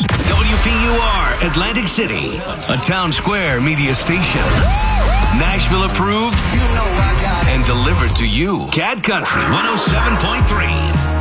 WPUR Atlantic City, a Town Square media station. Nashville approved and delivered to you. Cat Country 107.3.